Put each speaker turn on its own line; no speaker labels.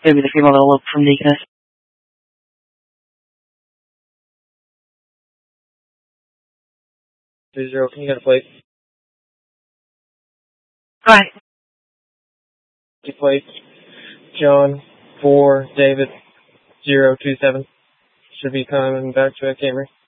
Maybe the female that'll look from Deaconess.
Zero, can you get a plate?
Alright.
Plate. John 4 David 027 should be coming back to a Camry.